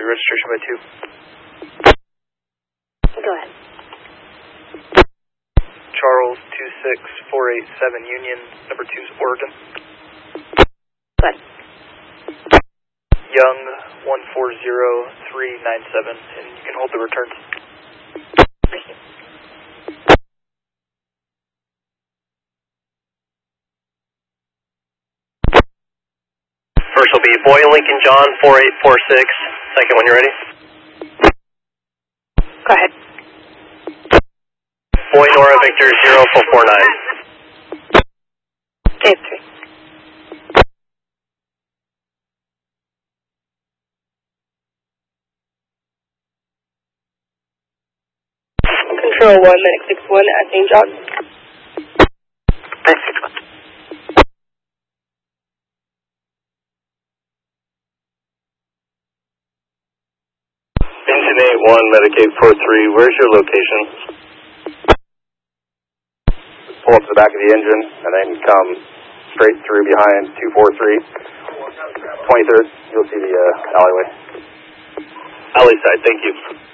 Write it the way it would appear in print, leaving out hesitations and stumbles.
Columbia registration by 2. Go ahead. Charles 26487 Union, number 2 is Oregon. Go ahead. Young 140397, and you can hold the returns. Thank you. First will be Boy Lincoln John 4846. Second when you're ready. Go ahead. Boy Nora Victor 0449. Dave 3. Control 1, Medic 61 at St. John. Medic 61. Engine 81, Medic 843, where's your location? Pull up to the back of the engine and then come straight through behind 243. 23rd, you'll see the alleyway. Alley side, thank you.